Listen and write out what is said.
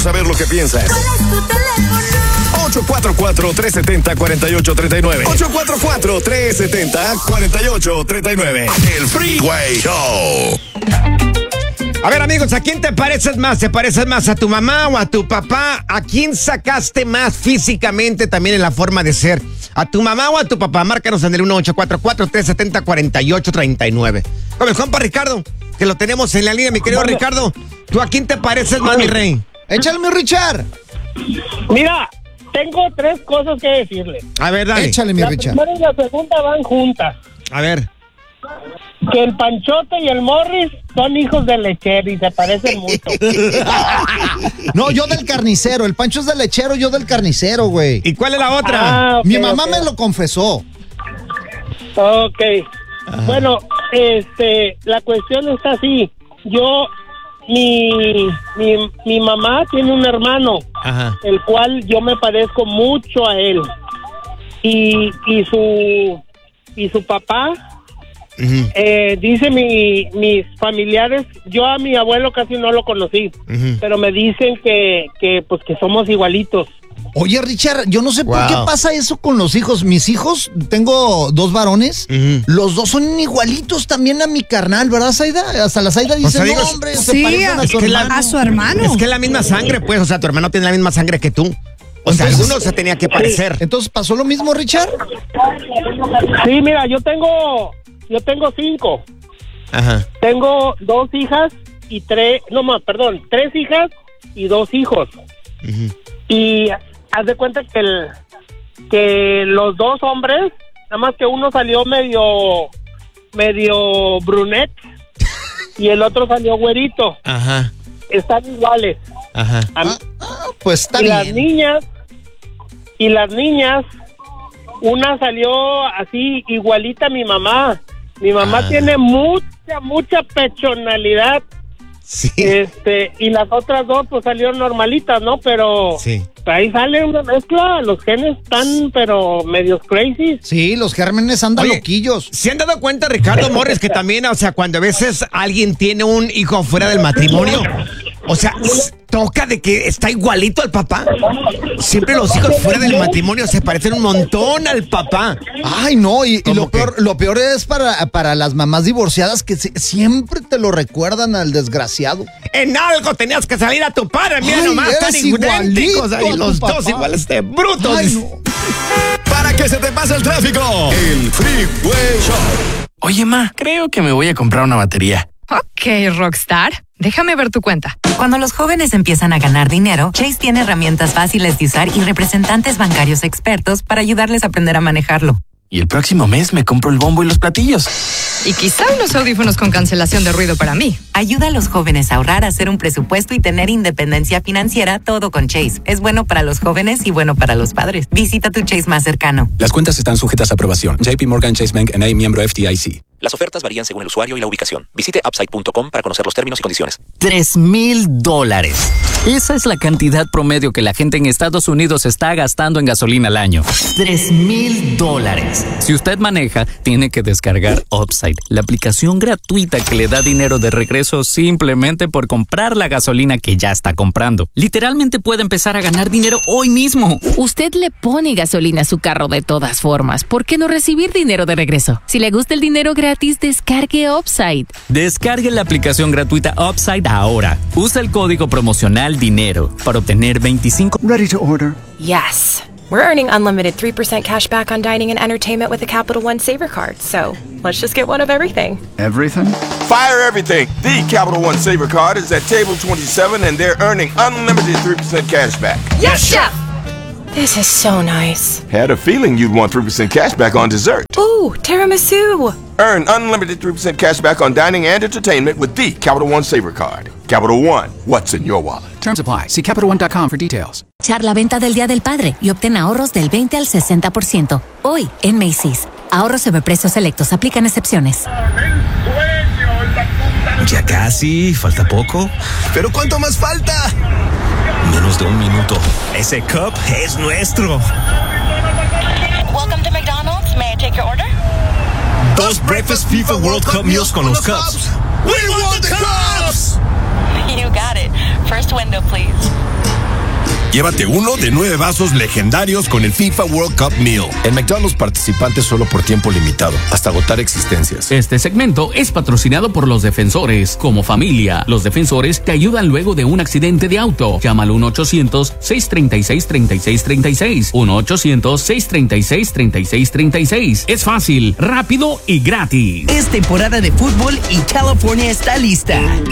Queremos saber lo que piensas. ¿Cuál es tu teléfono? 844-370-4839. 844-370-4839. El Freeway Show. A ver, amigos, ¿a quién te pareces más? ¿Te pareces más a tu mamá o a tu papá? ¿A quién sacaste más físicamente, también en la forma de ser? ¿A tu mamá o a tu papá? Márcanos en el 1844-370-4839. Con el compa Ricardo, que lo tenemos en la línea, mi querido Ricardo. ¿Tú a quién te pareces más, mi rey? Échale, mi Richard. Mira, tengo 3 cosas que decirle. A ver, dale. Échale, mi Richard. La primera y la segunda van juntas. A ver. Que el Panchote y el Morris son hijos del lechero y se parecen mucho. No, yo del carnicero. El Pancho es del lechero, yo del carnicero, güey. ¿Y cuál es la otra? Okay, mi mamá me lo confesó. Ok. Bueno, la cuestión está así. Mi mamá tiene un hermano, Ajá. el cual yo me parezco mucho a él. Y su papá, dice mis familiares, yo a mi abuelo casi no lo conocí, pero me dicen que somos igualitos. Oye, Richard, yo no sé por qué pasa eso con los hijos. Mis hijos, tengo 2 varones, los 2 son igualitos también a mi carnal, ¿verdad, Zaida? Hasta la Zaida dice, O sea, no, hombre, se sí, parecen a su hermano. a su hermano. Es que es la misma sangre, pues. O sea, tu hermano tiene la misma sangre que tú. O sea, Entonces, alguno se tenía que parecer. Entonces, ¿pasó lo mismo, Richard? Sí, mira, yo tengo 5. Ajá. Tengo 2 hijas y 3 hijas y 2 hijos. Y haz de cuenta que los 2 hombres, nada más que uno salió medio brunette y el otro salió güerito. Ajá. Están iguales. Ajá. Pues está y bien. las niñas, una salió así igualita a mi mamá. Mi mamá tiene mucha pechonalidad. Sí. Y las otras 2 pues salieron normalitas, ¿no? Pero Sí. ahí sale una mezcla, los genes están pero medios crazy. Sí, los gérmenes andan Oye, loquillos. ¿Se han dado cuenta, Ricardo Morris, que también, o sea, cuando a veces alguien tiene un hijo fuera del matrimonio, o sea, toca de que está igualito al papá? Siempre los hijos fuera del matrimonio se parecen un montón al papá. Ay, no, y ¿Cómo lo peor es para las mamás divorciadas que siempre te lo recuerdan al desgraciado. En algo tenías que salir a tu padre, mira Ay, nomás, están eres idénticos igualito ahí, a tu los papá. 2 iguales de brutos. Ay, no. Para que se te pase el tráfico. El Freeway Show. Oye, ma, creo que me voy a comprar una batería. Ok, Rockstar. Déjame ver tu cuenta. Cuando los jóvenes empiezan a ganar dinero, Chase tiene herramientas fáciles de usar y representantes bancarios expertos para ayudarles a aprender a manejarlo. Y el próximo mes me compro el bombo y los platillos. Y quizá unos audífonos con cancelación de ruido para mí. Ayuda a los jóvenes a ahorrar, hacer un presupuesto y tener independencia financiera, todo con Chase. Es bueno para los jóvenes y bueno para los padres. Visita tu Chase más cercano. Las cuentas están sujetas a aprobación. JP Morgan Chase Bank N.A., miembro FDIC. Las ofertas varían según el usuario y la ubicación. Visite Upside.com para conocer los términos y condiciones. $3,000. Esa es la cantidad promedio que la gente en Estados Unidos está gastando en gasolina al año. $3,000. Si usted maneja, tiene que descargar Upside, la aplicación gratuita que le da dinero de regreso simplemente por comprar la gasolina que ya está comprando. Literalmente puede empezar a ganar dinero hoy mismo. Usted le pone gasolina a su carro de todas formas. ¿Por qué no recibir dinero de regreso? Si le gusta el dinero gratis, descargue Upside. Descargue la aplicación gratuita Upside ahora. Usa el código promocional DINERO para obtener 25. Ready to order? Yes. We're earning unlimited 3% cash back on dining and entertainment with the Capital One Saver Card. So let's just get one of everything. Everything? Fire everything. The Capital One Saver Card is at table 27 and they're earning unlimited 3% cash back. Yes, Chef! This is so nice. Had a feeling you'd want 3% cash back on dessert. Ooh, tiramisu. Earn unlimited 3% cash back on dining and entertainment with the Capital One Saver Card. Capital One, what's in your wallet? Terms apply. See CapitalOne.com for details. La venta del Día del Padre y obtén ahorros del 20 al 60%. Hoy en Macy's. Ahorros sobre precios selectos. Aplican excepciones. Ya casi, falta poco. ¿Pero cuánto más falta? Menos de 1 minuto. Ese cup es nuestro. Welcome to McDonald's. May I take your order? 2 Breakfast FIFA World Cup meals con los Cubs. We want the Cubs! You got it. First window, please. Llévate uno de 9 vasos legendarios con el FIFA World Cup Meal. En McDonald's participantes solo por tiempo limitado, hasta agotar existencias. Este segmento es patrocinado por los Defensores. Como familia, los Defensores te ayudan luego de un accidente de auto. Llama al 1-800-636-3636. 1-800-636-3636. Es fácil, rápido y gratis. Es temporada de fútbol y California está lista.